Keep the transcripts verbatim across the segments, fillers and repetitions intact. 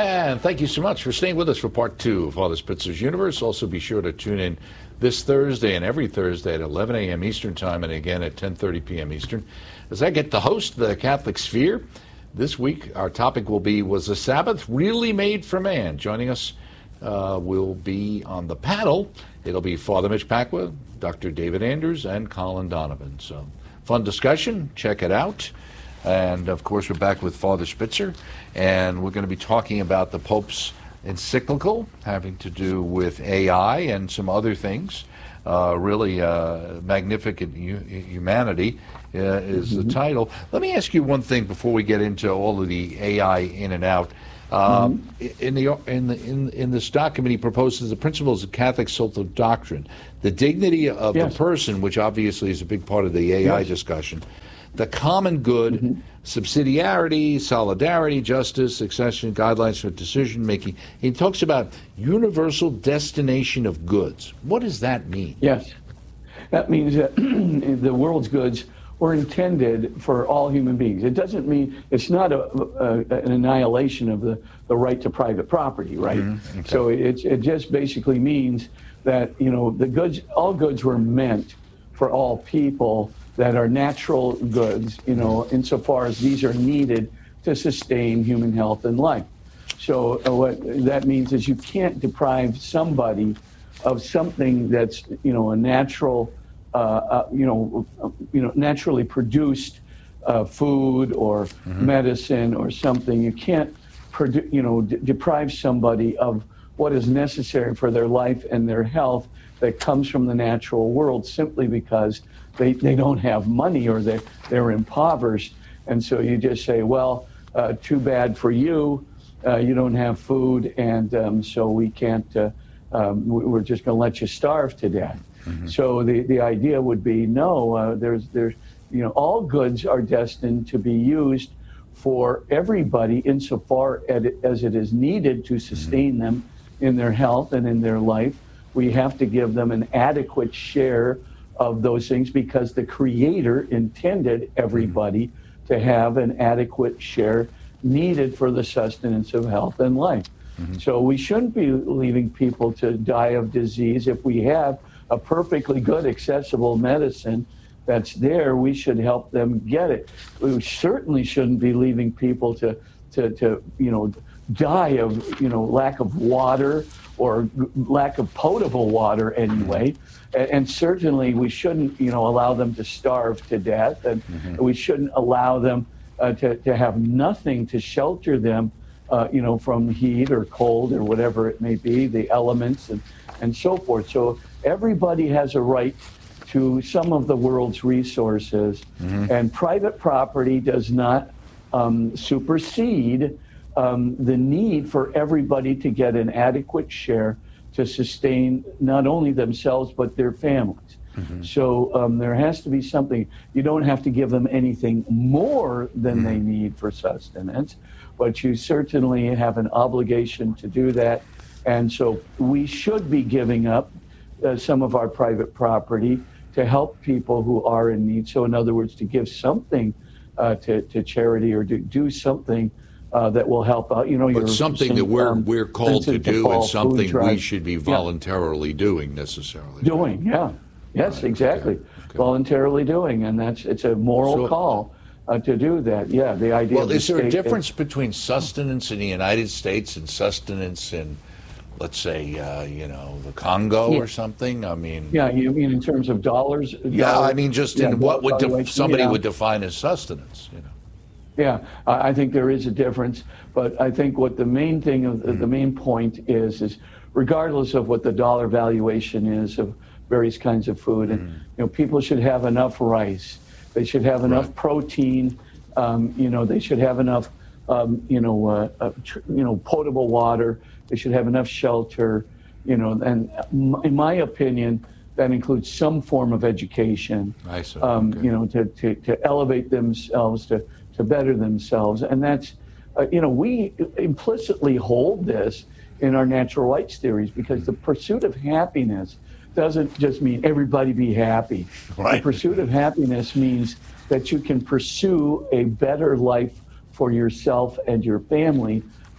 And thank you so much for staying with us for part two of Father Spitzer's Universe. Also be sure to tune in this Thursday and every Thursday at eleven a.m. Eastern Time and again at ten thirty p.m. Eastern as I get to host the Catholic Sphere. This week our topic will be, was the Sabbath really made for man? Joining us uh, will be on the panel. It'll be Father Mitch Pacwa, Doctor David Anders, and Colin Donovan. So fun discussion. Check it out. And, of course, we're back with Father Spitzer, and we're going to be talking about the Pope's encyclical having to do with A I and some other things. Uh, really uh, Magnificent hu- Humanity uh, is mm-hmm. the title. Let me ask you one thing before we get into all of the A I in and out. Um, mm-hmm. in, the, in, the, in, in this document, he proposes the principles of Catholic social doctrine, the dignity of yes. the person, which obviously is a big part of the A I yes. discussion, the common good, mm-hmm. subsidiarity, solidarity, justice, succession, guidelines for decision-making. He talks about universal destination of goods. What does that mean? Yes. That means that the world's goods were intended for all human beings. It doesn't mean, it's not a, a, an annihilation of the, the right to private property, right? Mm-hmm. Okay. So it, it just basically means that, you know, the goods, all goods were meant for all people that are natural goods, you know, insofar as these are needed to sustain human health and life. So uh, what that means is you can't deprive somebody of something that's, you know, a natural, uh, uh, you know, uh, you know, naturally produced uh, food or mm-hmm. medicine or something. You can't, produ- you know, d- deprive somebody of what is necessary for their life and their health that comes from the natural world simply because They, they don't have money or they're, they're impoverished. And so you just say, well, uh, too bad for you. Uh, you don't have food, and um, so we can't, uh, um, we're just going to let you starve to death. Mm-hmm. So the, the idea would be, no, uh, there's, there's, you know, all goods are destined to be used for everybody insofar as it is needed to sustain mm-hmm. them in their health and in their life. We have to give them an adequate share of those things because the Creator intended everybody mm-hmm. to have an adequate share needed for the sustenance of health and life. Mm-hmm. So we shouldn't be leaving people to die of disease. If we have a perfectly good, accessible medicine that's there, we should help them get it. We certainly shouldn't be leaving people to, to, to you know, die of, you know, lack of water or lack of potable water anyway. Mm-hmm. And certainly we shouldn't, you know, allow them to starve to death, and mm-hmm. we shouldn't allow them uh, to, to have nothing to shelter them, uh, you know, from heat or cold or whatever it may be, the elements and, and so forth. So everybody has a right to some of the world's resources, mm-hmm. and private property does not um, supersede um, the need for everybody to get an adequate share to sustain not only themselves, but their families. Mm-hmm. So um, there has to be something. You don't have to give them anything more than mm-hmm. they need for sustenance, but you certainly have an obligation to do that. And so we should be giving up uh, some of our private property to help people who are in need. So in other words, to give something uh, to, to charity or to do something Uh, that will help out, you know. But something that we're um, we're called to do, and something drive. we should be voluntarily yeah. doing necessarily. Doing, right? yeah, yes, right. exactly, okay. Okay. voluntarily doing, and that's it's a moral so, call uh, to do that. Yeah, the idea. Well, of is the there a state difference is, between sustenance in the United States and sustenance in, let's say, uh, you know, the Congo yeah. or something? I mean, yeah, you mean in terms of dollars? Yeah, dollars? I mean just in yeah, what would def- somebody yeah. would define as sustenance, you know. Yeah, I think there is a difference, but I think what the main thing, of mm. the main point is, is regardless of what the dollar valuation is of various kinds of food, mm. and you know, people should have enough rice, they should have enough right. protein, um, you know, they should have enough, um, you know, uh, uh, tr- you know, potable water, they should have enough shelter, you know, and in my opinion, that includes some form of education, I see. Um, okay. you know, to, to, to elevate themselves, to to better themselves. And that's, uh, you know, we implicitly hold this in our natural rights theories because the pursuit of happiness doesn't just mean everybody be happy. Right. The pursuit of happiness means that you can pursue a better life for yourself and your family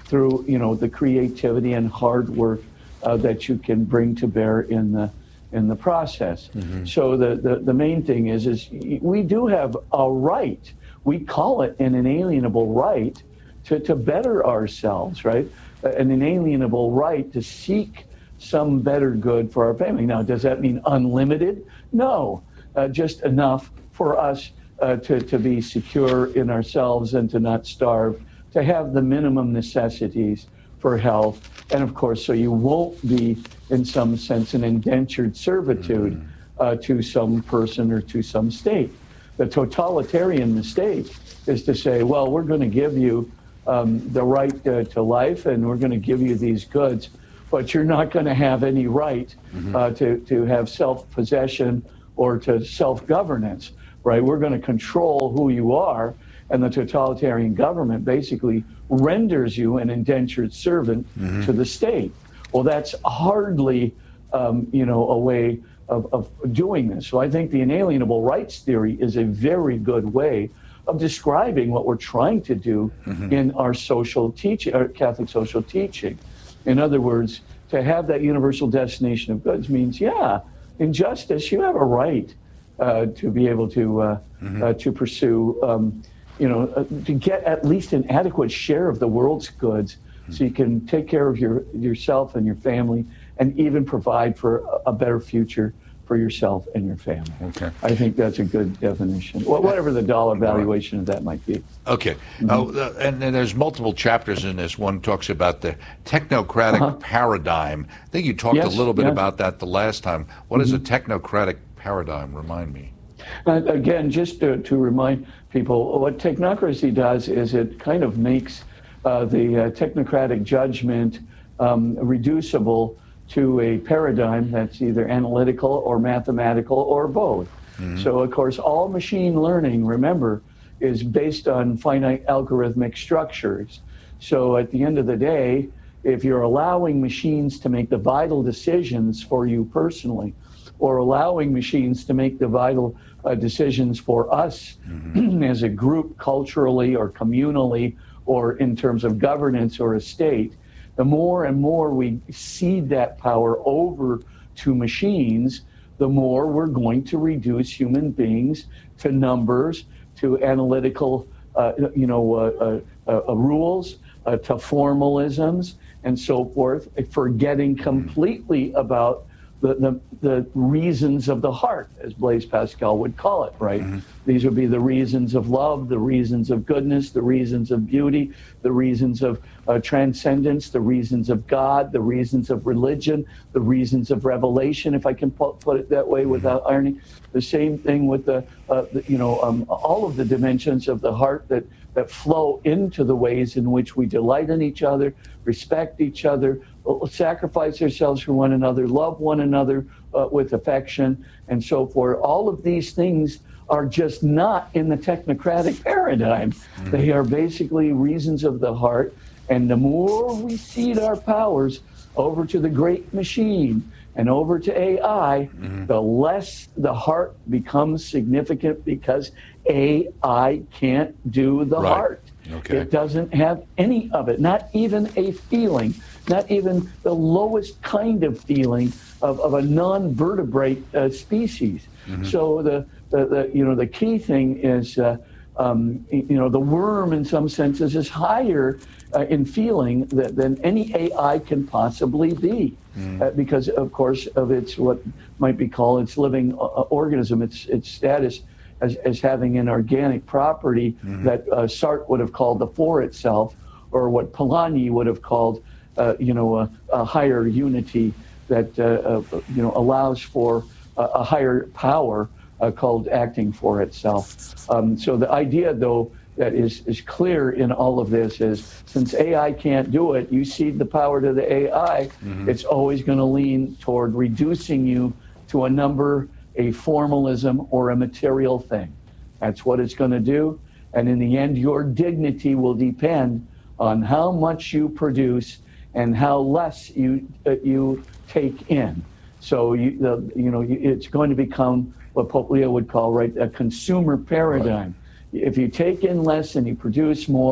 through, you know, the creativity and hard work uh, that you can bring to bear in the in the process. Mm-hmm. So the, the, the main thing is, is we do have a right. We call it an inalienable right to, to better ourselves, right? An inalienable right to seek some better good for our family. Now, does that mean unlimited? No, uh, just enough for us uh, to, to be secure in ourselves and to not starve, to have the minimum necessities for health. And of course, so you won't be, in some sense, an indentured servitude mm-hmm. uh, to some person or to some state. The totalitarian mistake is to say, well, we're going to give you um, the right uh, to life and we're going to give you these goods, but you're not going to have any right mm-hmm. uh, to, to have self-possession or to self-governance, right? We're going to control who you are, and the totalitarian government basically renders you an indentured servant mm-hmm. to the state. Well, that's hardly, um, you know, a way of, of doing this. So I think the inalienable rights theory is a very good way of describing what we're trying to do mm-hmm. in our social teaching, our Catholic social teaching. In other words, to have that universal destination of goods means, yeah, in justice, you have a right uh, to be able to uh, mm-hmm. uh, to pursue, um, you know, uh, to get at least an adequate share of the world's goods, mm-hmm. so you can take care of your yourself and your family, and even provide for a, a better future for yourself and your family. Okay. I think that's a good definition, whatever the dollar valuation of that might be. Okay. Mm-hmm. uh, and, and there's multiple chapters in this. One talks about the technocratic uh-huh. paradigm. I think you talked yes, a little bit yes. about that the last time. What mm-hmm. is a technocratic paradigm? Remind me. Uh, again, just to, to remind people, what technocracy does is it kind of makes uh, the uh, technocratic judgment um, reducible to a paradigm that's either analytical or mathematical or both. Mm-hmm. So, of course, all machine learning, remember, is based on finite algorithmic structures. So at the end of the day, if you're allowing machines to make the vital decisions for you personally, or allowing machines to make the vital uh, decisions for us mm-hmm. as a group, culturally or communally, or in terms of governance or a state, the more and more we cede that power over to machines, the more we're going to reduce human beings to numbers, to analytical, uh, you know, uh, uh, uh, rules, uh, to formalisms, and so forth, forgetting completely about the, the, the reasons of the heart, as Blaise Pascal would call it, right? Mm-hmm. These would be the reasons of love, the reasons of goodness, the reasons of beauty, the reasons of uh, transcendence, the reasons of God, the reasons of religion, the reasons of revelation, if I can put, put it that way mm-hmm. without irony. The same thing with the, uh, the you know, um, all of the dimensions of the heart that, that flow into the ways in which we delight in each other, respect each other, sacrifice ourselves for one another, love one another uh, with affection, and so forth. All of these things are just not in the technocratic paradigm. Mm-hmm. They are basically reasons of the heart, and the more we cede our powers over to the great machine and over to A I, mm-hmm. the less the heart becomes significant, because A I can't do the right. heart. Okay. It doesn't have any of it, not even a feeling, not even the lowest kind of feeling of, of a non-vertebrate uh, species. Mm-hmm. So the, the, the, you know, the key thing is, uh, um, you know, the worm in some senses is higher uh, in feeling that, than any A I can possibly be. Mm-hmm. uh, because, of course, of its what might be called its living uh, organism, its its status as, as having an organic property mm-hmm. that uh, Sartre would have called the for itself, or what Polanyi would have called, uh, you know, a, a higher unity that, uh, uh, you know, allows for a, a higher power uh, called acting for itself. Um, so the idea, though, that is, is clear in all of this is, since A I can't do it, you cede the power to the A I, mm-hmm. it's always going to lean toward reducing you to a number, a formalism, or a material thing. That's what it's going to do. And in the end, your dignity will depend on how much you produce and how less you uh, you take in. So you the, you know it's going to become what Pope Leo would call, right, a consumer paradigm. Right. If you take in less and you produce more,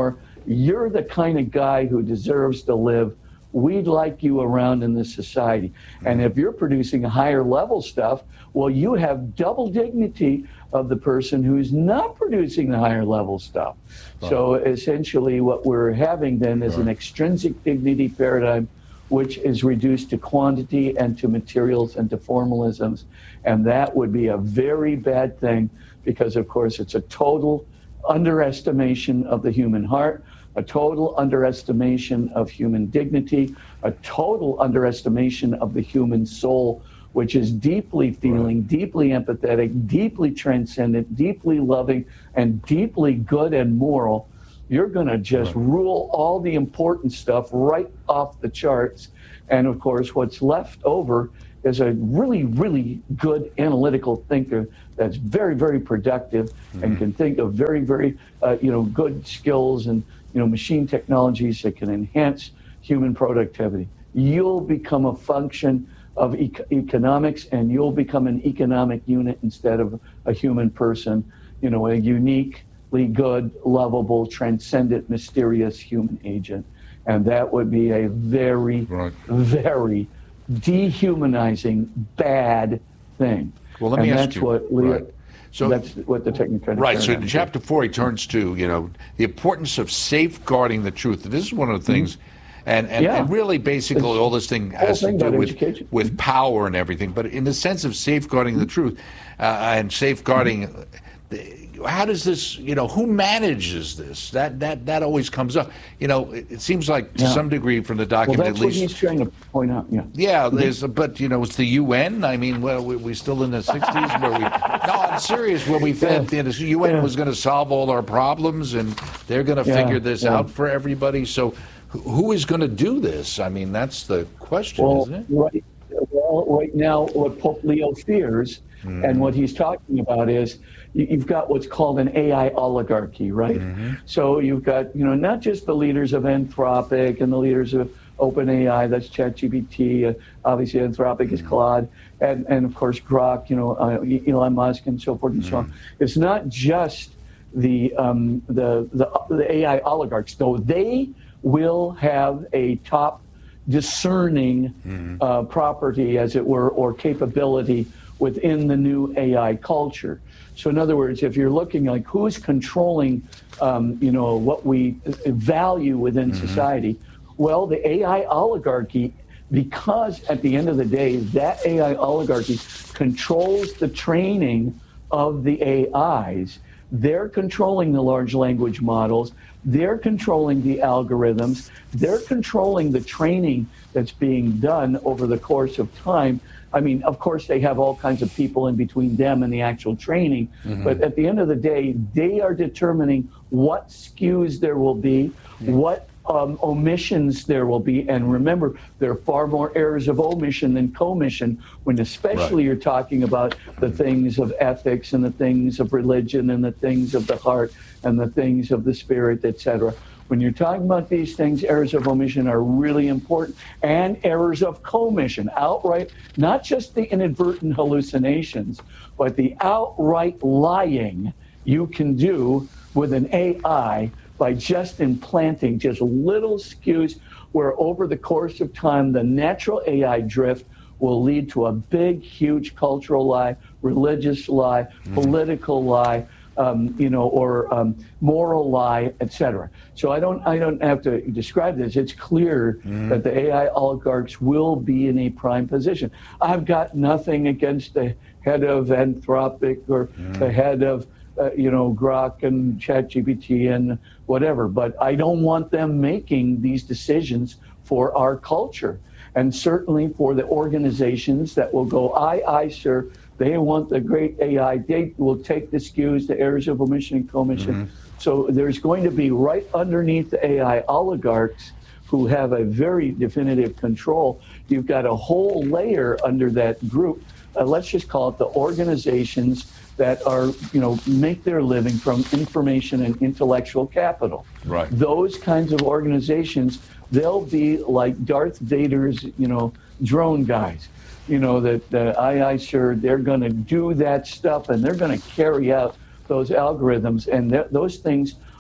you're the kind of guy who deserves to live. We'd like you around in this society. And if you're producing higher level stuff, well, you have double dignity of the person who's not producing the higher level stuff. Right. So essentially what we're having then is right. an extrinsic dignity paradigm, which is reduced to quantity and to materials and to formalisms. And that would be a very bad thing because, of course, it's a total underestimation of the human heart, a total underestimation of human dignity, a total underestimation of the human soul, which is deeply feeling, right. deeply empathetic, deeply transcendent, deeply loving, and deeply good and moral. You're going to just right. rule all the important stuff right off the charts. And of course, what's left over is a really, really good analytical thinker that's very, very productive mm-hmm. and can think of very, very, uh, you know, good skills and, you know, machine technologies that can enhance human productivity. You'll become a function of e- economics, and you'll become an economic unit instead of a human person, you know, a uniquely good, lovable, transcendent, mysterious human agent. And that would be a very, right. very dehumanizing, bad thing. Well, let me and ask that's you. What Leo, right. So that's what the technocratic right. So in paradigm chapter four, he turns to you know the importance of safeguarding the truth. This is one of the things, mm-hmm. and and, yeah. and really basically it's, all this thing has to do with education. with power and everything. But in the sense of safeguarding mm-hmm. the truth uh, and safeguarding. Mm-hmm. the, How does this, you know, who manages this? That that that always comes up. You know, it, it seems like to yeah. some degree from the document, well, that's at least. What he's trying to point out, yeah. Yeah, there's, but, you know, it's the U N. I mean, well, we, we're still in the sixties where we, no, I'm serious, where we felt yeah. the U N yeah. was going to solve all our problems and they're going to yeah. figure this yeah. out for everybody. So who is going to do this? I mean, that's the question, well, isn't it? Right, well, right now, what Pope Leo fears mm. and what he's talking about is, you've got what's called an A I oligarchy, right? Mm-hmm. So you've got, you know, not just the leaders of Anthropic and the leaders of OpenAI, that's ChatGPT, uh, obviously Anthropic mm-hmm. is Claude, and, and of course Grok, you know, uh, Elon Musk and so forth and mm-hmm. so on. It's not just the, um, the, the, the A I oligarchs, though they will have a top discerning mm-hmm. uh, property, as it were, or capability within the new A I culture. So in other words, if you're looking like who's controlling, um, you know, what we value within mm-hmm. society, well, the A I oligarchy, because at the end of the day, that A I oligarchy controls the training of the A Is. They're controlling the large language models. They're controlling the algorithms. They're controlling the training that's being done over the course of time. I mean, of course, they have all kinds of people in between them and the actual training. Mm-hmm. But at the end of the day, they are determining what skews there will be, yeah. what um, omissions there will be. And remember, there are far more errors of omission than commission, when especially right. you're talking about the things of ethics and the things of religion and the things of the heart and the things of the spirit, et cetera. When you're talking about these things, errors of omission are really important, and errors of commission, outright, not just the inadvertent hallucinations, but the outright lying you can do with an A I by just implanting just little skews where over the course of time, the natural A I drift will lead to a big, huge cultural lie, religious lie, mm. political lie, Um, you know, or um, moral lie, et cetera. So I don't, I don't have to describe this. It's clear mm-hmm. that the A I oligarchs will be in a prime position. I've got nothing against the head of Anthropic or mm-hmm. the head of, uh, you know, Grok and ChatGPT and whatever, but I don't want them making these decisions for our culture, and certainly for the organizations that will go, aye, aye, sir. They want the great A I. They will take the skews, the errors of omission and commission. Mm-hmm. So there's going to be right underneath the A I oligarchs who have a very definitive control. You've got a whole layer under that group. Uh, let's just call it the organizations that are, you know, make their living from information and intellectual capital. Right. Those kinds of organizations, they'll be like Darth Vader's, you know, drone guys. You know, that uh, aye, aye, sir, they're going to do that stuff, and they're going to carry out those algorithms. And th- those things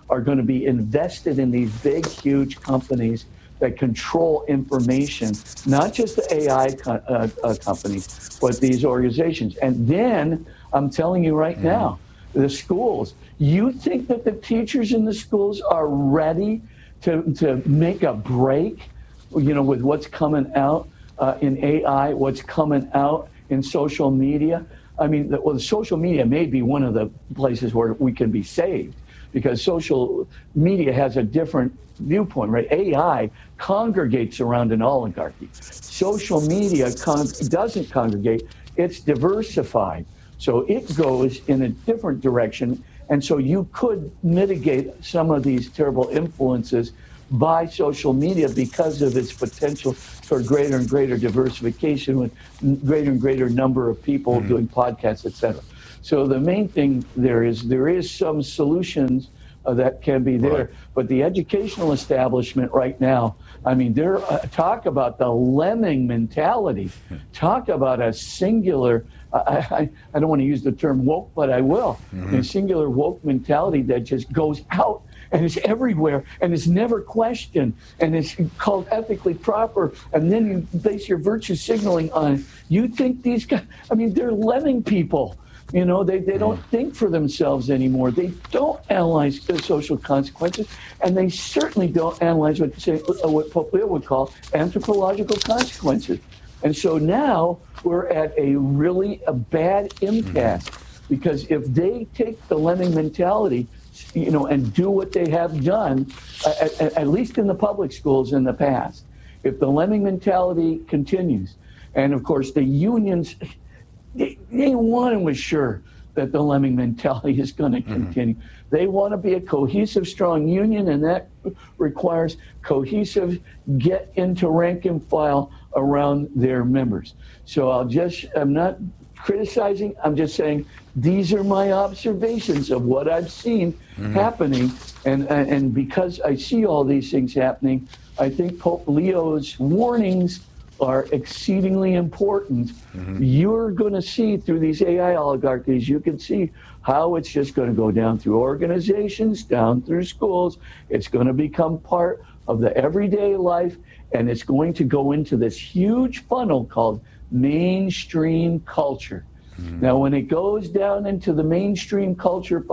are going to be invested in these big, huge companies that control information, not just the A I co- uh, uh, companies, but these organizations. And then, I'm telling you right mm-hmm. now, the schools, you think that the teachers in the schools are ready to, to make a break, you know, with what's coming out uh, in A I, what's coming out in social media? I mean, the, well, the social media may be one of the places where we can be saved, because social media has a different viewpoint, right? A I congregates around an oligarchy. Social media con- doesn't congregate, it's diversified. So it goes in a different direction. And so you could mitigate some of these terrible influences by social media because of its potential for greater and greater diversification with greater and greater number of people mm-hmm. doing podcasts, et cetera. So the main thing there is there is some solutions uh, that can be there. Right. But the educational establishment right now, I mean, they're uh, talk about the lemming mentality. Talk about a singular, I, I, I don't want to use the term woke, but I will. Mm-hmm. A singular woke mentality that just goes out and is everywhere and is never questioned and is called ethically proper. And then you base your virtue signaling on it. You think these guys, I mean, they're lemming people. You know, they, they don't think for themselves anymore. They don't analyze the social consequences, and they certainly don't analyze what, say, what Pope Leo would call anthropological consequences. And so now we're at a really a bad impasse, because if they take the lemming mentality, you know, and do what they have done, at, at least in the public schools in the past, if the lemming mentality continues, and of course the unions, They, they want to assure that the lemming mentality is going to continue. Mm-hmm. They want to be a cohesive, strong union, and that requires cohesive get into rank and file around their members. So I'll just, I'm not criticizing, I'm just saying these are my observations of what I've seen mm-hmm. happening. And, and because I see all these things happening, I think Pope Leo's warnings are exceedingly important. Mm-hmm. You're going to see through these A I oligarchies, you can see how it's just going to go down through organizations, down through schools. It's going to become part of the everyday life, and it's going to go into this huge funnel called mainstream culture. Mm-hmm. Now, when it goes down into the mainstream culture,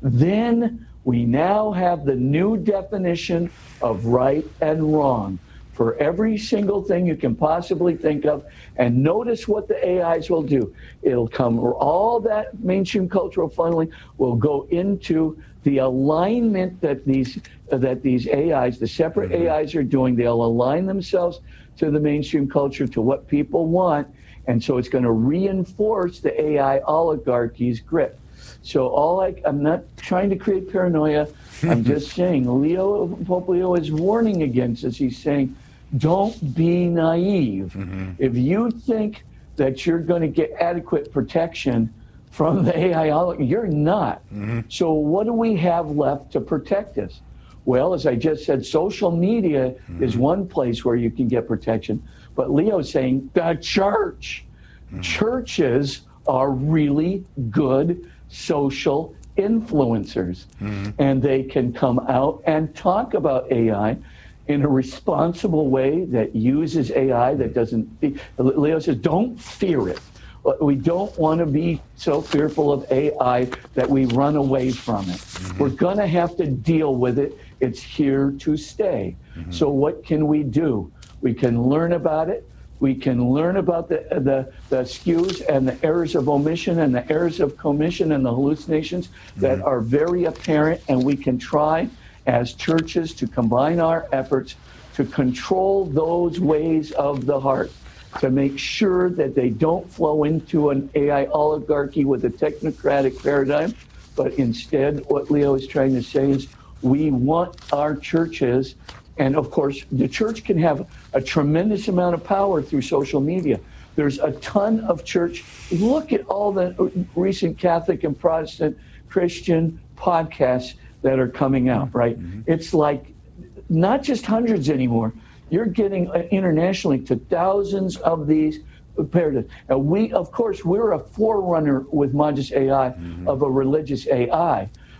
then we now have the new definition of right and wrong for every single thing you can possibly think of. And notice what the A Is will do. It'll come, all that mainstream cultural funneling will go into the alignment that these uh, that these A Is, the separate mm-hmm. A Is are doing. They'll align themselves to the mainstream culture, to what people want. And so it's going to reinforce the A I oligarchy's grip. So all I, I'm not trying to create paranoia. I'm just saying, Leo, Pope Leo is warning against this. He's saying, don't be naive. Mm-hmm. If you think that you're going to get adequate protection from the A I, you're not. Mm-hmm. So what do we have left to protect us? Well, as I just said, social media mm-hmm. is one place where you can get protection. But Leo's saying the church. Mm-hmm. Churches are really good social influencers. Mm-hmm. And they can come out and talk about A I in a responsible way that uses A I, that doesn't, Leo says, don't fear it. We don't want to be so fearful of A I that we run away from it. Mm-hmm. We're going to have to deal with it. It's here to stay. Mm-hmm. So what can we do? We can learn about it. We can learn about the, the, the skews and the errors of omission and the errors of commission and the hallucinations mm-hmm. that are very apparent, and we can try as churches to combine our efforts to control those ways of the heart, to make sure that they don't flow into an A I oligarchy with a technocratic paradigm, but instead what Leo is trying to say is we want our churches, and of course the church can have a tremendous amount of power through social media. There's a ton of church. Look at all the recent Catholic and Protestant Christian podcasts that are coming out, right? Mm-hmm. It's like not just hundreds anymore. You're getting uh, internationally to thousands of these paradigms. Now we, of course, we're a forerunner with Magis A I mm-hmm. of a religious A I,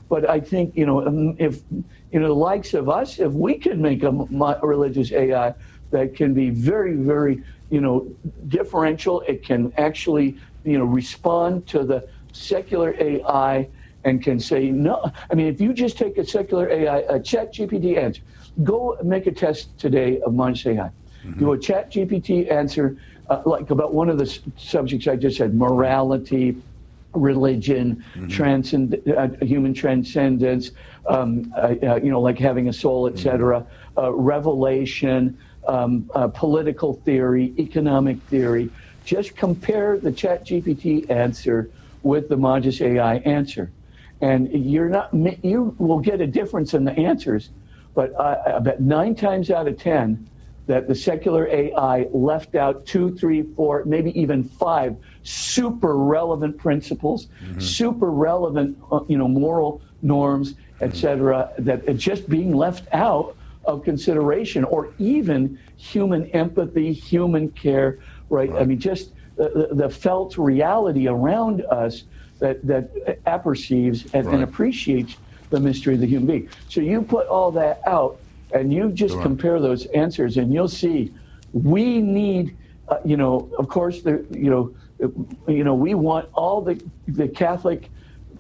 But I think, you know, if, you know, the likes of us, if we can make a, a religious A I that can be very, very, you know, differential, it can actually, you know, respond to the secular A I and can say, no. I mean, if you just take a secular A I, a Chat G P T answer, go make a test today of Monge A I. Mm-hmm. Do a Chat G P T answer, uh, like about one of the s- subjects I just said, morality, religion, mm-hmm. transcend, uh, human transcendence, um, uh, uh, you know, like having a soul, et cetera, mm-hmm. uh, revelation, um, uh, political theory, economic theory. Just compare the Chat G P T answer with the Monge A I answer. And you're not, you will get a difference in the answers, but I, I bet nine times out of ten that the secular A I left out two, three, four, maybe even five super relevant principles, mm-hmm. super relevant, uh, you know, moral norms, et cetera, that are just being left out of consideration, or even human empathy, human care, right? right. I mean, just the, the felt reality around us that, that apperceives and, right. and appreciates the mystery of the human being. So you put all that out and you just right. compare those answers and you'll see we need, uh, you know, of course, the, you know, you know, we want all the, the Catholic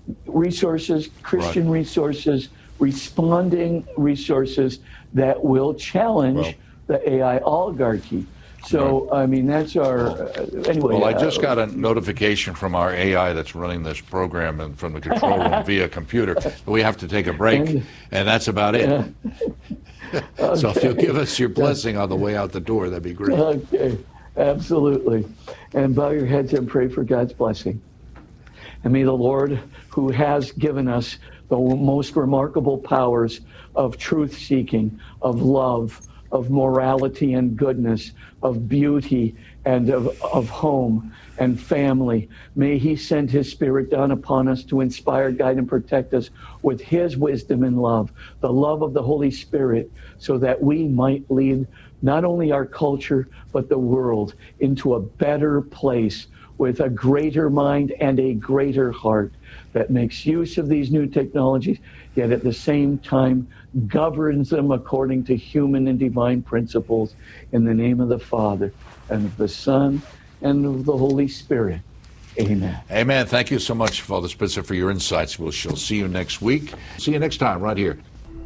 resources, Christian right. resources, responding resources that will challenge well, the A I oligarchy. So, right. I mean, that's our, uh, anyway. Well, I just uh, got a notification from our A I that's running this program and from the control room via computer. We have to take a break, and, and that's about it. Yeah. Okay. So if you'll give us your blessing on the way out the door, that'd be great. Okay, absolutely. And bow your heads and pray for God's blessing. And may the Lord, who has given us the most remarkable powers of truth-seeking, of love, of morality and goodness, of beauty and of, of home and family. May he send his Spirit down upon us to inspire, guide, and protect us with his wisdom and love, the love of the Holy Spirit, so that we might lead not only our culture, but the world into a better place with a greater mind and a greater heart that makes use of these new technologies, yet at the same time governs them according to human and divine principles, in the name of the Father, and of the Son, and of the Holy Spirit. Amen. Amen. Thank you so much, Father Spitzer, for your insights. We shall see you next week. See you next time right here.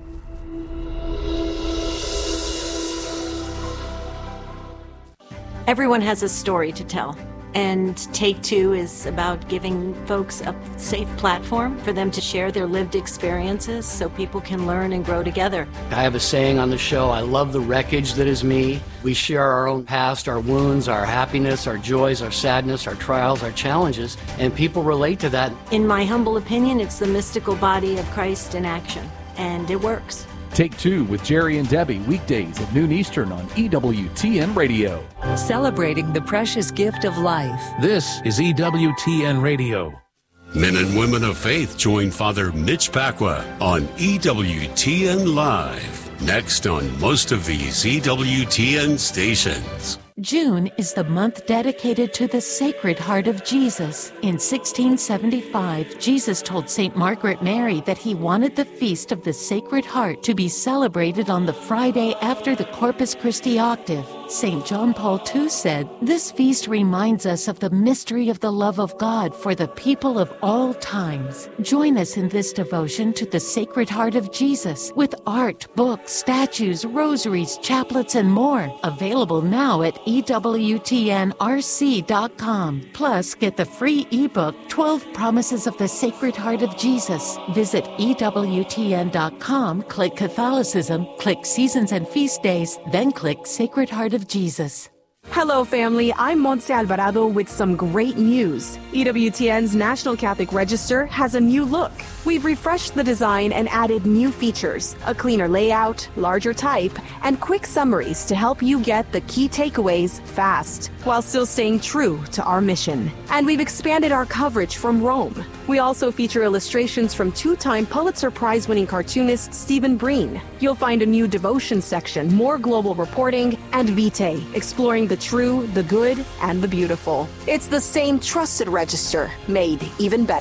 Everyone has a story to tell. And Take Two is about giving folks a safe platform for them to share their lived experiences so people can learn and grow together. I have a saying on the show, I love the wreckage that is me. We share our own past, our wounds, our happiness, our joys, our sadness, our trials, our challenges, and people relate to that. In my humble opinion, it's the mystical body of Christ in action, and it works. Take Two with Jerry and Debbie, weekdays at noon Eastern on E W T N Radio. Celebrating the precious gift of life. This is E W T N Radio. Men and women of faith join Father Mitch Pacwa on E W T N Live. Next on most of these E W T N stations. June is the month dedicated to the Sacred Heart of Jesus. In sixteen seventy-five, Jesus told Saint Margaret Mary that he wanted the Feast of the Sacred Heart to be celebrated on the Friday after the Corpus Christi octave. Saint John Paul the Second said, "This feast reminds us of the mystery of the love of God for the people of all times." Join us in this devotion to the Sacred Heart of Jesus with art, books, statues, rosaries, chaplets, and more. Available now at E W T N R C dot com. Plus, get the free ebook, twelve Promises of the Sacred Heart of Jesus. Visit E W T N dot com, click Catholicism, click Seasons and Feast Days, then click Sacred Heart of Jesus. Hello, family. I'm Montse Alvarado with some great news. E W T N's National Catholic Register has a new look. We've refreshed the design and added new features, a cleaner layout, larger type, and quick summaries to help you get the key takeaways fast, while still staying true to our mission. And we've expanded our coverage from Rome. We also feature illustrations from two-time Pulitzer Prize-winning cartoonist Stephen Breen. You'll find a new devotion section, more global reporting, and Vitae, exploring the true, the good, and the beautiful. It's the same trusted register, made even better.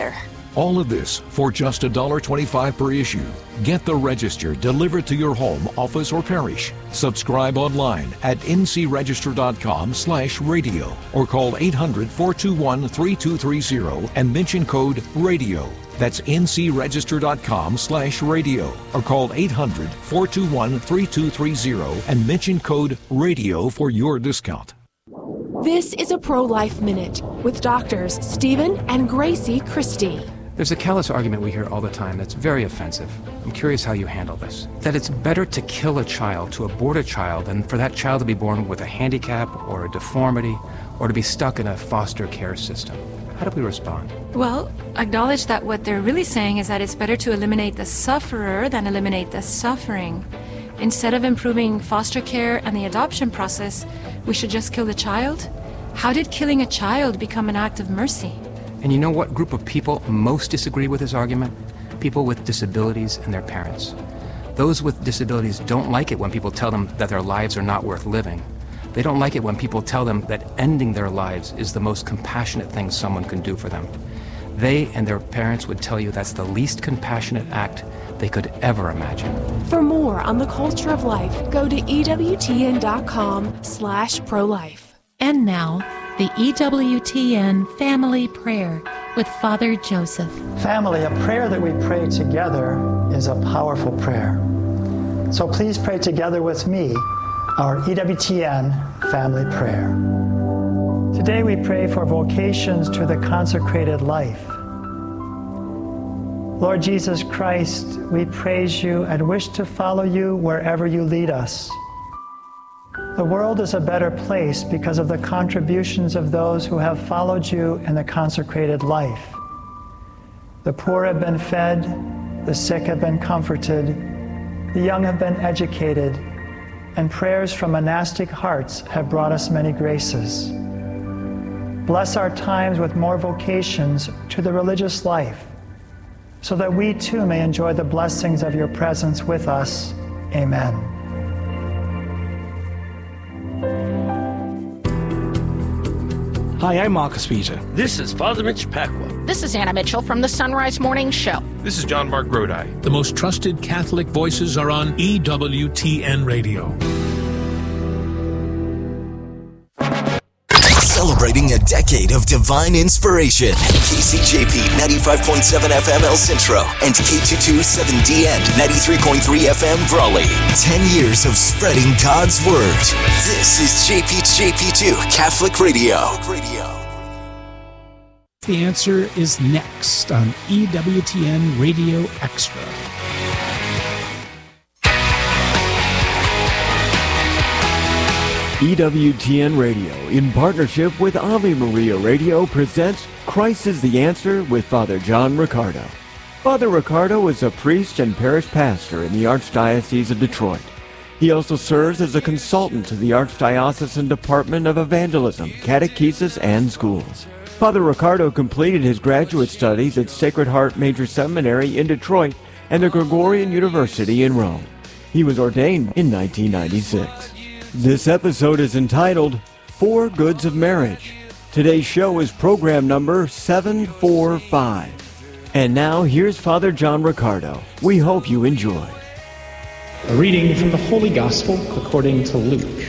All of this for just one dollar twenty-five per issue. Get the Register delivered to your home, office, or parish. Subscribe online at ncregister.com slash radio or call eight hundred, four two one, three two three zero and mention code RADIO. That's ncregister.com slash radio or call eight hundred, four two one, three two three zero and mention code RADIO for your discount. This is a Pro-Life Minute with doctors Stephen and Gracie Christie. There's a callous argument we hear all the time that's very offensive. I'm curious how you handle this. That it's better to kill a child, to abort a child, than for that child to be born with a handicap or a deformity or to be stuck in a foster care system. How do we respond? Well, acknowledge that what they're really saying is that it's better to eliminate the sufferer than eliminate the suffering. Instead of improving foster care and the adoption process, we should just kill the child? How did killing a child become an act of mercy? And you know what group of people most disagree with this argument? People with disabilities and their parents. Those with disabilities don't like it when people tell them that their lives are not worth living. They don't like it when people tell them that ending their lives is the most compassionate thing someone can do for them. They and their parents would tell you that's the least compassionate act they could ever imagine. For more on the culture of life, go to ewtn.com slash pro-life. And now, the E W T N Family Prayer with Father Joseph. Family, a prayer that we pray together is a powerful prayer. So please pray together with me our E W T N Family Prayer. Today we pray for vocations to the consecrated life. Lord Jesus Christ, we praise you and wish to follow you wherever you lead us. The world is a better place because of the contributions of those who have followed you in the consecrated life. The poor have been fed, the sick have been comforted, the young have been educated, and prayers from monastic hearts have brought us many graces. Bless our times with more vocations to the religious life, so that we too may enjoy the blessings of your presence with us. Amen. Hi, I'm Marcus Peter. This is Father Mitch Pacwa. This is Anna Mitchell from the Sunrise Morning Show. This is John Mark Grodi. The most trusted Catholic voices are on E W T N Radio. Celebrating a decade of divine inspiration. K C J P ninety-five point seven F M El Centro and K two twenty-seven D N ninety-three point three F M Brawley. Ten years of spreading God's Word. This is J P J P two Catholic Radio. The answer is next on E W T N Radio Extra. E W T N Radio, in partnership with Ave Maria Radio, presents Christ is the Answer with Father John Riccardo. Father Riccardo is a priest and parish pastor in the Archdiocese of Detroit. He also serves as a consultant to the Archdiocesan Department of Evangelism, Catechesis, and Schools. Father Riccardo completed his graduate studies at Sacred Heart Major Seminary in Detroit and the Gregorian University in Rome. He was ordained in nineteen ninety-six. This episode is entitled Four Goods of Marriage. Today's show is program number seven forty-five. And now here's Father John Riccardo. We hope you enjoy. A reading from the Holy Gospel according to Luke.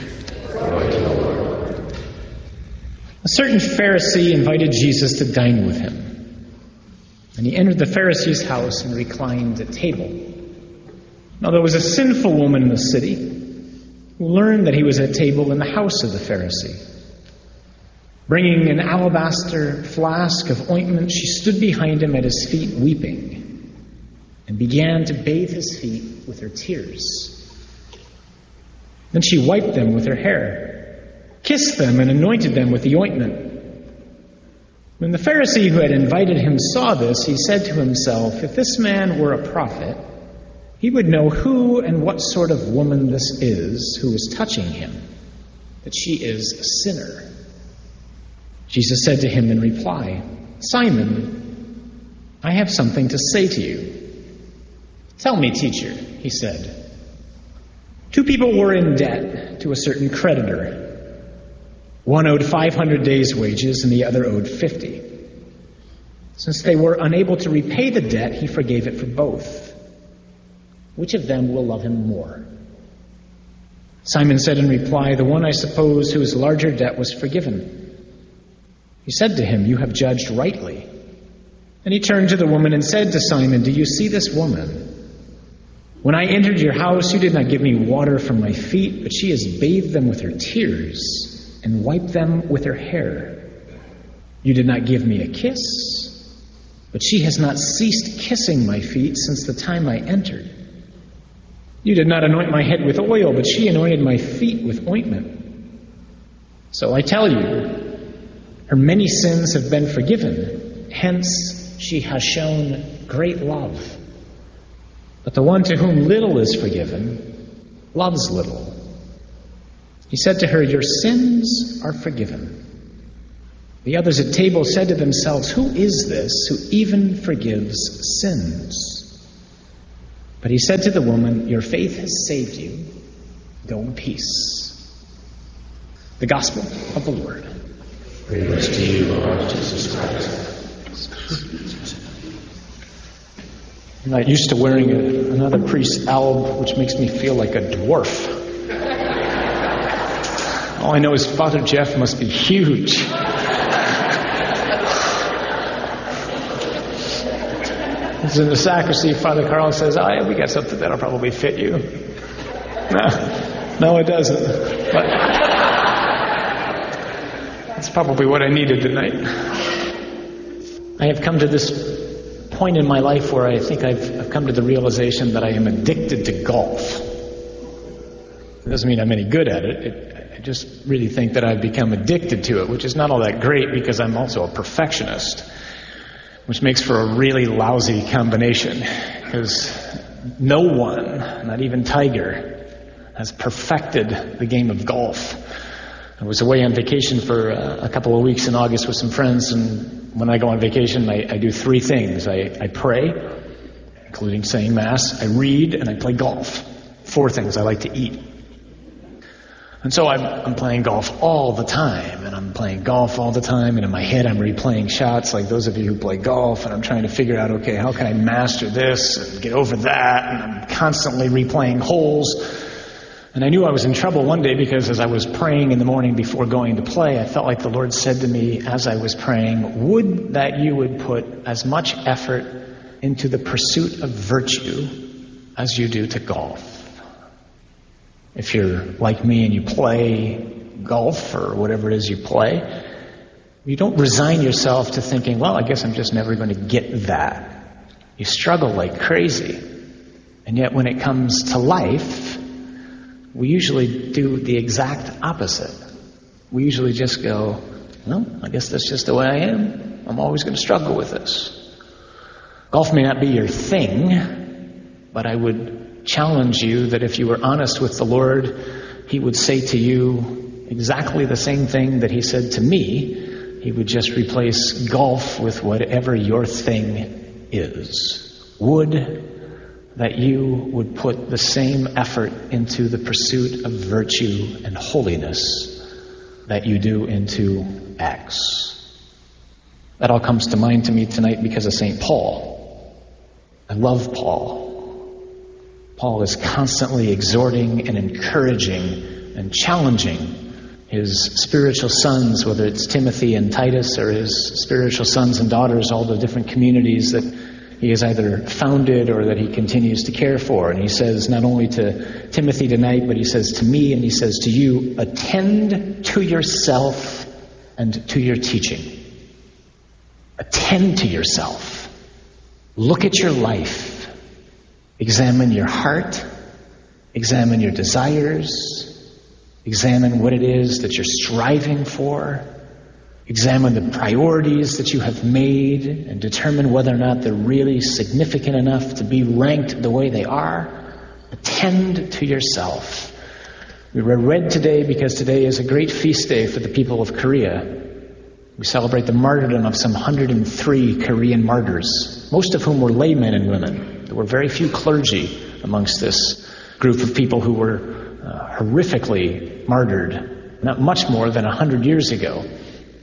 A certain Pharisee invited Jesus to dine with him. And he entered the Pharisee's house and reclined at table. Now there was a sinful woman in the city who learned that he was at table in the house of the Pharisee. Bringing an alabaster flask of ointment, she stood behind him at his feet weeping, and began to bathe his feet with her tears. Then she wiped them with her hair, kissed them, and anointed them with the ointment. When the Pharisee who had invited him saw this, he said to himself, "If this man were a prophet, he would know who and what sort of woman this is who is touching him, that she is a sinner." Jesus said to him in reply, "Simon, I have something to say to you." "Tell me, teacher," he said. Two people were in debt to a certain creditor. One owed five hundred days' wages and the other owed fifty. Since they were unable to repay the debt, he forgave it for both. Which of them will love him more? Simon said in reply, the one, I suppose, whose larger debt was forgiven. He said to him, you have judged rightly. And he turned to the woman and said to Simon, do you see this woman? When I entered your house, you did not give me water for my feet, but she has bathed them with her tears and wiped them with her hair. You did not give me a kiss, but she has not ceased kissing my feet since the time I entered. You did not anoint my head with oil, but she anointed my feet with ointment. So I tell you, her many sins have been forgiven, hence she has shown great love. But the one to whom little is forgiven loves little. He said to her, your sins are forgiven. The others at table said to themselves, who is this who even forgives sins? But he said to the woman, your faith has saved you. Go in peace. The Gospel of the Lord. Praise to you, Lord Jesus Christ. I'm not used to wearing a, another priest's alb, which makes me feel like a dwarf. All I know is Father Jeff must be huge. As in the sacristy, Father Carl says, oh, yeah, we got something that'll probably fit you. No, no, it doesn't. But that's probably what I needed tonight. I have come to this point in my life where I think I've, I've come to the realization that I am addicted to golf. It doesn't mean I'm any good at it. it. I just really think that I've become addicted to it, which is not all that great because I'm also a perfectionist, which makes for a really lousy combination because no one, not even Tiger, has perfected the game of golf. I was away on vacation for uh, a couple of weeks in August with some friends, and when I go on vacation, I, I do three things. I, I pray, including saying Mass, I read, and I play golf. Four things I like to eat. And so I'm, I'm playing golf all the time, and I'm playing golf all the time, and in my head I'm replaying shots like those of you who play golf, and I'm trying to figure out, okay, how can I master this and get over that, and I'm constantly replaying holes. And I knew I was in trouble one day because as I was praying in the morning before going to play, I felt like the Lord said to me as I was praying, would that you would put as much effort into the pursuit of virtue as you do to golf. If you're like me and you play golf or whatever it is you play, you don't resign yourself to thinking, well, I guess I'm just never going to get that. You struggle like crazy. And yet when it comes to life, we usually do the exact opposite. We usually just go, well, I guess that's just the way I am. I'm always going to struggle with this. Golf may not be your thing, but I would challenge you that if you were honest with the Lord, He would say to you exactly the same thing that He said to me. He would just replace golf with whatever your thing is. Would that you would put the same effort into the pursuit of virtue and holiness that you do into acts. That all comes to mind to me tonight because of Saint Paul. I love Paul. Paul is constantly exhorting and encouraging and challenging his spiritual sons, whether it's Timothy and Titus or his spiritual sons and daughters, all the different communities that he has either founded or that he continues to care for. And he says not only to Timothy tonight, but he says to me and he says to you, attend to yourself and to your teaching. Attend to yourself. Look at your life. Examine your heart. Examine your desires. Examine what it is that you're striving for. Examine the priorities that you have made and determine whether or not they're really significant enough to be ranked the way they are. Attend to yourself. We were read today because today is a great feast day for the people of Korea. We celebrate the martyrdom of some one hundred three Korean martyrs, most of whom were laymen and women. There were very few clergy amongst this group of people who were uh, horrifically martyred, not much more than one hundred years ago.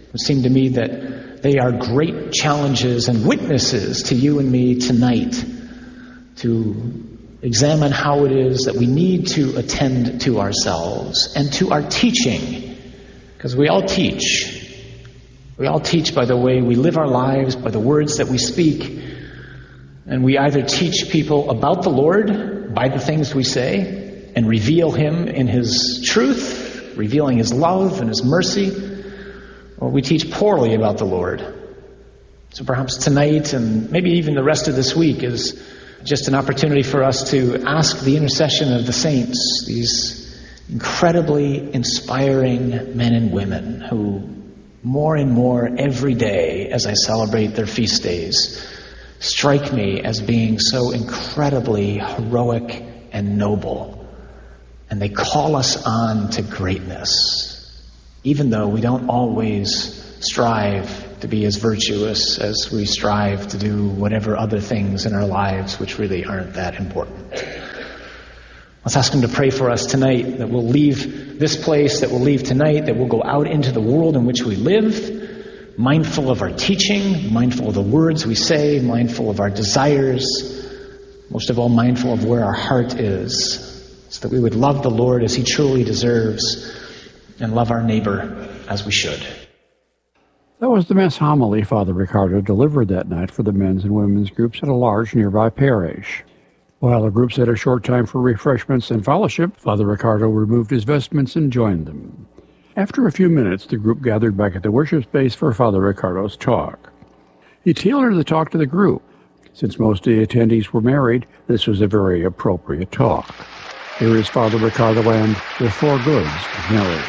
It seemed to me that they are great challenges and witnesses to you and me tonight to examine how it is that we need to attend to ourselves and to our teaching. Because we all teach. We all teach by the way we live our lives, by the words that we speak. And we either teach people about the Lord by the things we say and reveal Him in His truth, revealing His love and His mercy, or we teach poorly about the Lord. So perhaps tonight and maybe even the rest of this week is just an opportunity for us to ask the intercession of the saints, these incredibly inspiring men and women who more and more every day as I celebrate their feast days strike me as being so incredibly heroic and noble. And they call us on to greatness, even though we don't always strive to be as virtuous as we strive to do whatever other things in our lives which really aren't that important. Let's ask Him to pray for us tonight, that we'll leave this place, that we'll leave tonight, that we'll go out into the world in which we live, mindful of our teaching, mindful of the words we say, mindful of our desires, most of all mindful of where our heart is, so that we would love the Lord as He truly deserves and love our neighbor as we should. That was the Mass homily Father Ricardo delivered that night for the men's and women's groups at a large nearby parish. While the groups had a short time for refreshments and fellowship, Father Ricardo removed his vestments and joined them. After a few minutes, the group gathered back at the worship space for Father Ricardo's talk. He tailored the talk to the group. Since most of the attendees were married, this was a very appropriate talk. Here is Father Ricardo and the Four Goods of Marriage.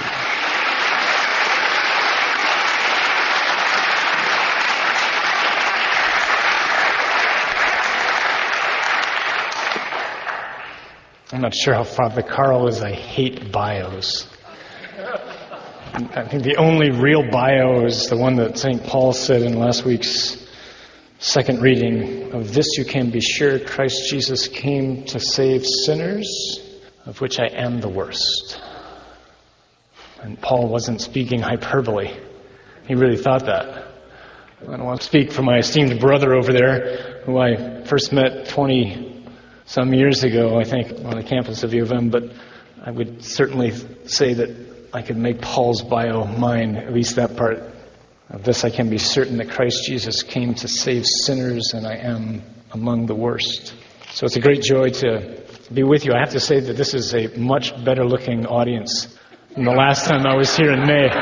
I'm not sure how Father Carl is. I hate bios. I think the only real bio is the one that Saint Paul said in last week's second reading. Of this you can be sure, Christ Jesus came to save sinners, of which I am the worst. And Paul wasn't speaking hyperbole. He really thought that. I don't want to speak for my esteemed brother over there, who I first met twenty some years ago, I think, on the campus of U of M, but I would certainly say that I could make Paul's bio mine, at least that part. Of this I can be certain that Christ Jesus came to save sinners, and I am among the worst. So it's a great joy to be with you. I have to say that this is a much better looking audience than the last time I was here in May.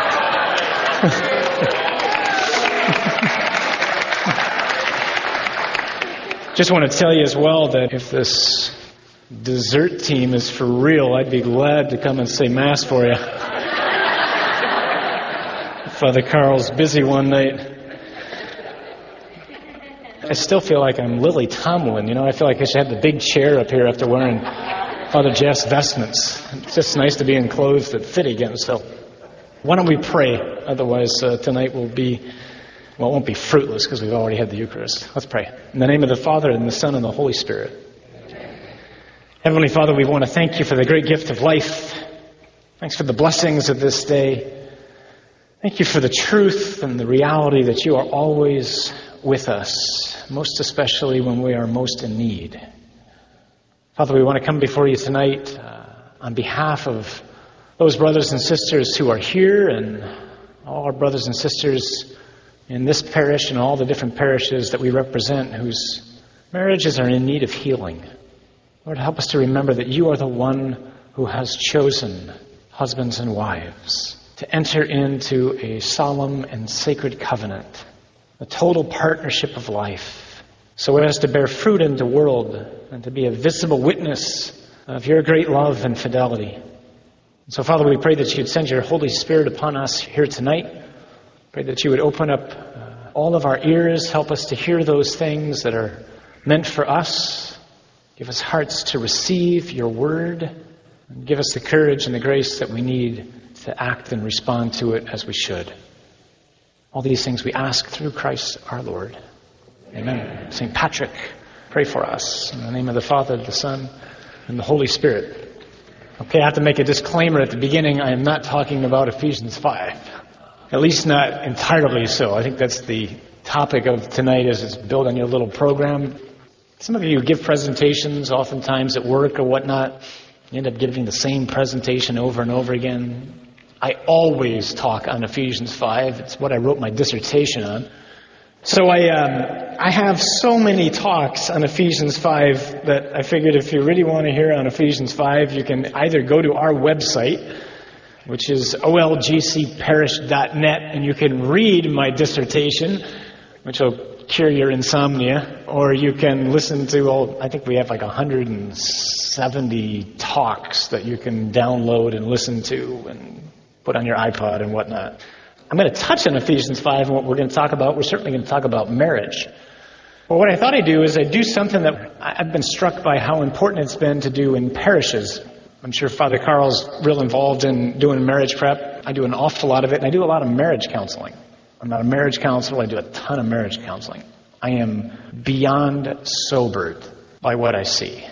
Just want to tell you as well that if this dessert team is for real, I'd be glad to come and say Mass for you. Father Carl's busy one night. I still feel like I'm Lily Tomlin, you know, I feel like I should have the big chair up here after wearing Father Jeff's vestments. It's just nice to be in clothes that fit again, so why don't we pray? Otherwise, uh, tonight will be... Well, it won't be fruitless because we've already had the Eucharist. Let's pray. In the name of the Father, and the Son, and the Holy Spirit. Heavenly Father, we want to thank you for the great gift of life. Thanks for the blessings of this day. Thank you for the truth and the reality that you are always with us, most especially when we are most in need. Father, we want to come before you tonight uh, on behalf of those brothers and sisters who are here and all our brothers and sisters in this parish and all the different parishes that we represent whose marriages are in need of healing. Lord, help us to remember that you are the one who has chosen husbands and wives to enter into a solemn and sacred covenant, a total partnership of life, so as to bear fruit in the world and to be a visible witness of your great love and fidelity. So, Father, we pray that you'd send your Holy Spirit upon us here tonight. Pray that you would open up uh, all of our ears, help us to hear those things that are meant for us. Give us hearts to receive your word, and give us the courage and the grace that we need to act and respond to it as we should. All these things we ask through Christ our Lord. Amen. Saint Patrick, pray for us. In the name of the Father, the Son, and the Holy Spirit. Okay, I have to make a disclaimer at the beginning. I am not talking about Ephesians five. At least not entirely so. I think that's the topic of tonight, as it's built on your little program. Some of you give presentations oftentimes at work or whatnot. You end up giving the same presentation over and over again. I always talk on Ephesians five. It's what I wrote my dissertation on. So I um, I have so many talks on Ephesians five that I figured if you really want to hear on Ephesians five, you can either go to our website, which is O L G C parish dot net, and you can read my dissertation, which will cure your insomnia, or you can listen to, all, I think we have like one hundred seventy talks that you can download and listen to and put on your iPod and whatnot. I'm going to touch on Ephesians five, and what we're going to talk about, we're certainly going to talk about marriage. Well, what I thought I'd do is I'd do something that I've been struck by how important it's been to do in parishes. I'm sure Father Carl's real involved in doing marriage prep. I do an awful lot of it, and I do a lot of marriage counseling. I'm not a marriage counselor. I do a ton of marriage counseling. I am beyond sobered by what I see.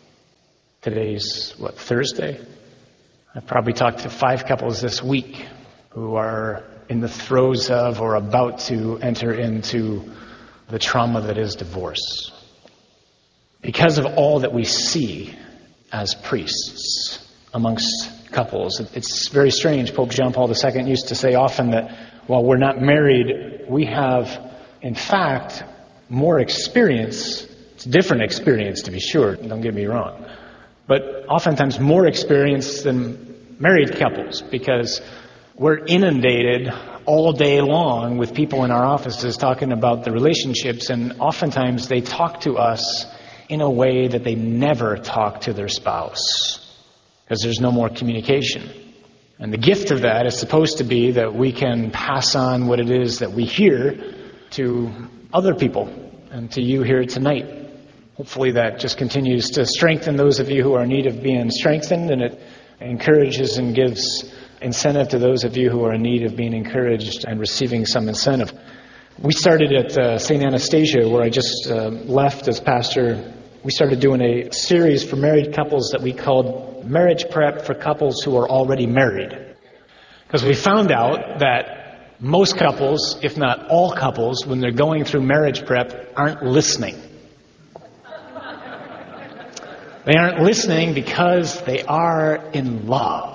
Today's, what, Thursday? I've probably talked to five couples this week who are in the throes of or about to enter into the trauma that is divorce. Because of all that we see as priests amongst couples, it's very strange. Pope John Paul the Second used to say often that while we're not married, we have, in fact, more experience. It's a different experience, to be sure, don't get me wrong. But oftentimes more experience than married couples, because we're inundated all day long with people in our offices talking about the relationships, and oftentimes they talk to us in a way that they never talk to their spouse, because there's no more communication. And the gift of that is supposed to be that we can pass on what it is that we hear to other people and to you here tonight. Hopefully that just continues to strengthen those of you who are in need of being strengthened, and it encourages and gives incentive to those of you who are in need of being encouraged and receiving some incentive. We started at uh, Saint Anastasia, where I just uh, left as pastor. We started doing a series for married couples that we called Marriage Prep for Couples Who Are Already Married. Because we found out that most couples, if not all couples, when they're going through marriage prep, aren't listening. They aren't listening because they are in love.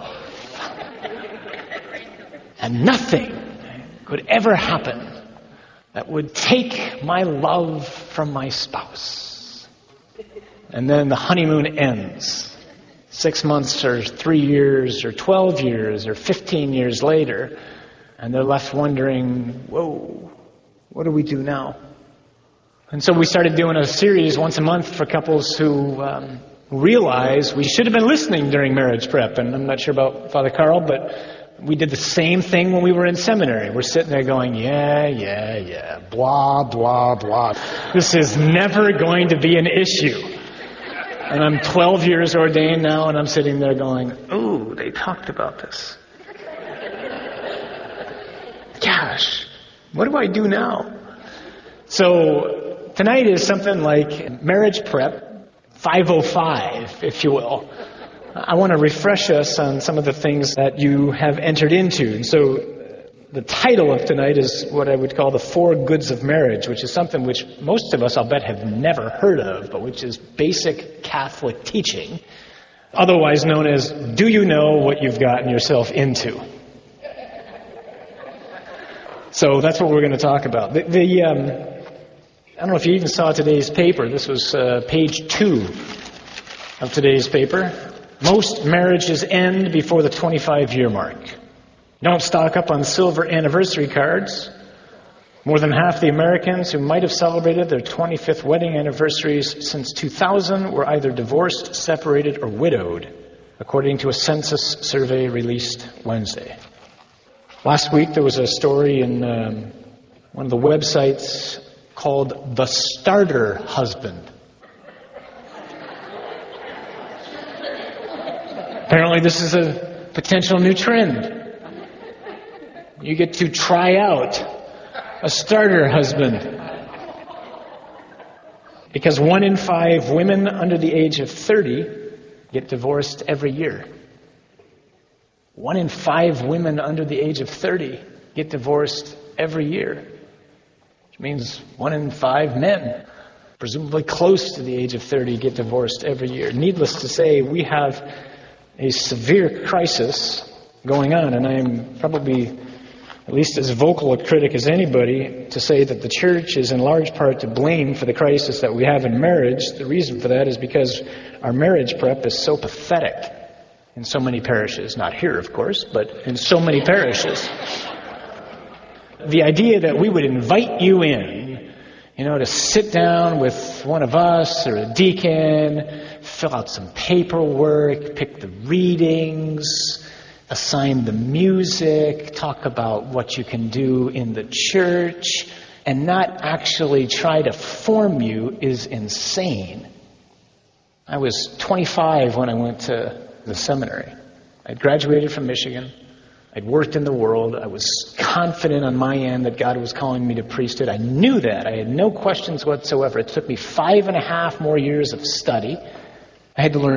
And nothing could ever happen that would take my love from my spouse. And then the honeymoon ends. Six months or three years or twelve years or fifteen years later, and they're left wondering, whoa, what do we do now? And so we started doing a series once a month for couples who um, realize we should have been listening during marriage prep. And I'm not sure about Father Carl, but we did the same thing when we were in seminary. We're sitting there going, yeah, yeah, yeah, blah, blah, blah. This is never going to be an issue. And I'm twelve years ordained now, and I'm sitting there going, ooh, they talked about this. Gosh, what do I do now? So tonight is something like marriage prep five oh five, if you will. I want to refresh us on some of the things that you have entered into. And so the title of tonight is what I would call the four goods of marriage, which is something which most of us, I'll bet, have never heard of, but which is basic Catholic teaching, otherwise known as, do you know what you've gotten yourself into? So that's what we're going to talk about. The, the um, I don't know if you even saw today's paper. This was uh, page two of today's paper. Most marriages end before the twenty-five year mark. Don't stock up on silver anniversary cards. More than half the Americans who might have celebrated their twenty-fifth wedding anniversaries since two thousand were either divorced, separated, or widowed, according to a census survey released Wednesday. Last week there was a story in um, one of the websites called The Starter Husband. Apparently this is a potential new trend. You get to try out a starter husband. Because one in five women under the age of thirty get divorced every year. One in five women under the age of thirty get divorced every year, which means one in five men, presumably close to the age of thirty, get divorced every year. Needless to say, we have a severe crisis going on, and I am probably at least as vocal a critic as anybody to say that the church is in large part to blame for the crisis that we have in marriage. The reason for that is because our marriage prep is so pathetic in so many parishes. Not here, of course, but in so many parishes. The idea that we would invite you in, you know, to sit down with one of us or a deacon, fill out some paperwork, pick the readings, assign the music, talk about what you can do in the church, and not actually try to form you is insane. I was twenty-five when I went to the seminary. I'd graduated from Michigan. I'd worked in the world. I was confident on my end that God was calling me to priesthood. I knew that. I had no questions whatsoever. It took me five and a half more years of study. I had to learn